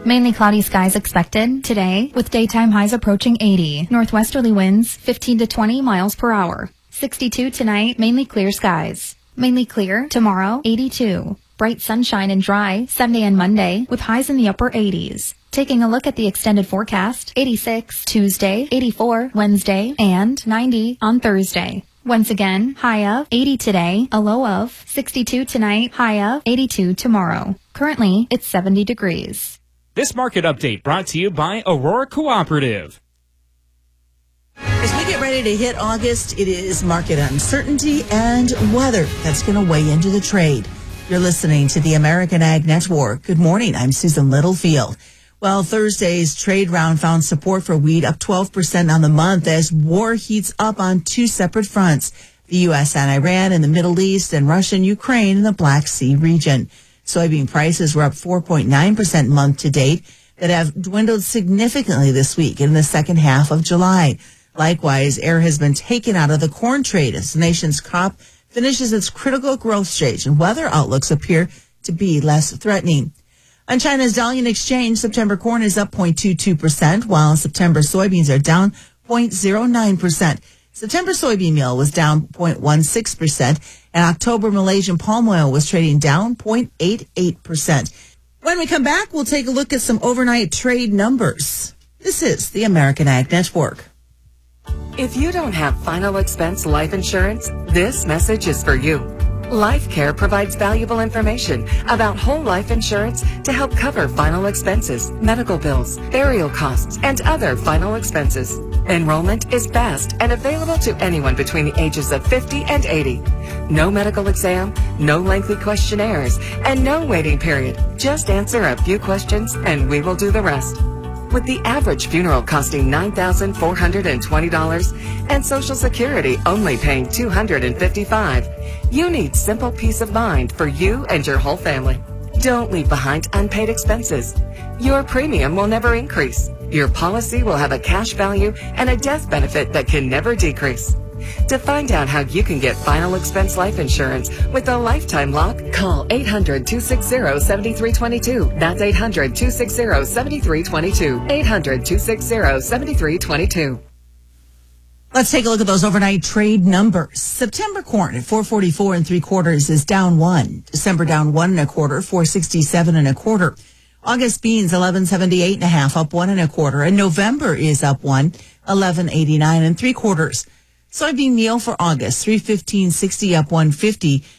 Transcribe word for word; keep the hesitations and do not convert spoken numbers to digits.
Mainly cloudy skies expected today with daytime highs approaching eighty. Northwesterly winds fifteen to twenty miles per hour. sixty-two tonight, mainly clear skies. Mainly clear tomorrow, eighty-two. Bright sunshine and dry Sunday and Monday with highs in the upper eighties. Taking a look at the extended forecast, eighty-six Tuesday, eighty-four Wednesday, and ninety on Thursday. Once again, high of eighty today, a low of sixty-two tonight, high of eighty-two tomorrow. Currently, it's seventy degrees. This market update brought to you by Aurora Cooperative. As we get ready to hit August, it is market uncertainty and weather that's going to weigh into the trade. You're listening to the American Ag Network. Good morning. I'm Susan Littlefield. Well, Thursday's trade round found support for wheat up twelve percent on the month as war heats up on two separate fronts, the U S and Iran in the Middle East and Russia and Ukraine in the Black Sea region. Soybean prices were up four point nine percent month to date that have dwindled significantly this week in the second half of July. Likewise, air has been taken out of the corn trade as the nation's crop finishes its critical growth stage and weather outlooks appear to be less threatening. On China's Dalian Exchange, September corn is up zero point two two percent, while September soybeans are down zero point zero nine percent. September soybean meal was down zero point one six percent, and October Malaysian palm oil was trading down zero point eight eight percent. When we come back, we'll take a look at some overnight trade numbers. This is the American Ag Network. If you don't have final expense life insurance, this message is for you. LifeCare provides valuable information about whole life insurance to help cover final expenses, medical bills, burial costs, and other final expenses. Enrollment is fast and available to anyone between the ages of fifty and eighty. No medical exam, no lengthy questionnaires, and no waiting period. Just answer a few questions and we will do the rest. With the average funeral costing nine thousand four hundred twenty dollars and Social Security only paying two hundred fifty-five dollars, you need simple peace of mind for you and your whole family. Don't leave behind unpaid expenses. Your premium will never increase. Your policy will have a cash value and a death benefit that can never decrease. To find out how you can get final expense life insurance with a lifetime lock, call eight hundred, two six zero, seven three two two. That's eight hundred, two six zero, seven three two two. eight hundred, two six zero, seven three two two. Let's take a look at those overnight trade numbers. September corn at four forty-four and three quarters is down one. December down one and a quarter, four sixty-seven and a quarter. August beans eleven seventy-eight and a half, up one and a quarter. And November is up one, eleven eighty-nine and three quarters. Soybean meal for August, three fifteen sixty, up one fifty.